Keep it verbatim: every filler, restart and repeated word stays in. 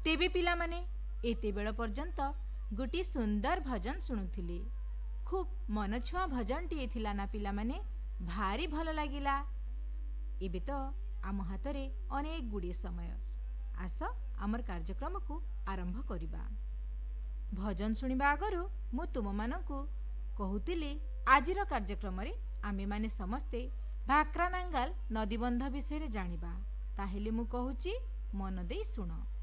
तेबे पिला माने एते बेल पर्यंत गोटे सुंदर भजन शुणुथिले। खूब मन छुआ भजन टीए थिला ना पिला माने, भारी भल लागिला। एबे तो आम हाथ रे अनेक गुड़ी समय, आस आमर कार्यक्रम को आरंभ करिबा। भजन शुणिबा आगरु मु तुम मानकु कहूतिली आजिर कार्यक्रम रे आमे माने समस्ते भाक्रानांगाल नदीबंध विषय रे जानिबा। ताहेले मु कहूची मन देई सुनो।